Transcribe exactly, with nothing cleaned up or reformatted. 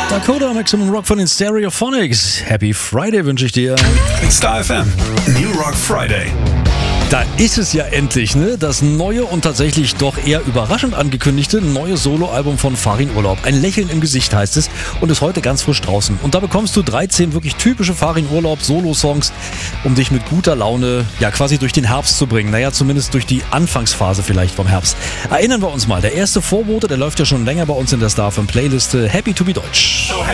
Dakota Maximum Rock von den Stereophonics. Happy Friday wünsche ich dir. Star F M, New Rock Friday. Da ist es ja endlich, ne? Das neue und tatsächlich doch eher überraschend angekündigte neue Soloalbum von Farin Urlaub. Ein Lächeln im Gesicht heißt es und ist heute ganz frisch draußen. Und da bekommst du dreizehn wirklich typische Farin Urlaub Solo-Songs, um dich mit guter Laune ja quasi durch den Herbst zu bringen. Naja, zumindest durch die Anfangsphase vielleicht vom Herbst. Erinnern wir uns mal, der erste Vorbote, der läuft ja schon länger bei uns in der Star F M Playliste. Happy to be Deutsch. So